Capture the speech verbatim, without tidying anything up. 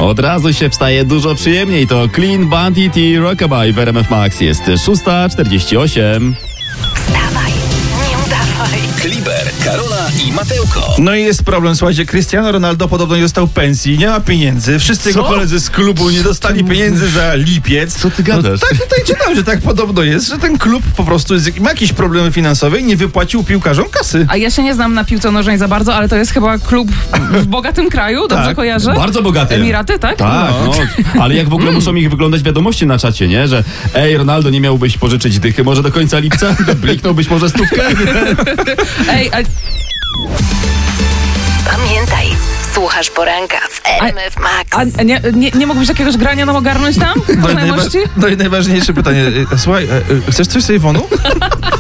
Od razu się wstaje dużo przyjemniej. To Clean Bandit i Rockabye w R M F Max. Jest szósta czterdzieści osiem. Wstawaj, nie udawaj. Kliber, Karola i Mateuko. No i jest problem, słuchajcie, Cristiano Ronaldo podobno nie dostał pensji, nie ma pieniędzy, wszyscy jego koledzy z klubu nie dostali pieniędzy za lipiec. Co ty gadasz? No, tak tutaj czytam, że tak podobno jest, że ten klub po prostu jest, ma jakieś problemy finansowe i nie wypłacił piłkarzom kasy. A ja się nie znam na piłce nożnej za bardzo, ale to jest chyba klub w bogatym kraju, dobrze Tak, kojarzę? Bardzo bogaty. Emiraty, tak? Tak, no. Ale jak w ogóle muszą ich wyglądać wiadomości na czacie, nie? Że ej, Ronaldo, nie miałbyś pożyczyć dychy może do końca lipca? Bliknąłbyś może stówkę? Ej, a, Pamiętaj, słuchasz poranka w R M F Max. a nie, nie, nie mógłbyś jakiegoś grania nam ogarnąć tam? No i, Po znajomości? najwa- no i najważniejsze pytanie, y, słuchaj, y, y, chcesz coś z Iwonu?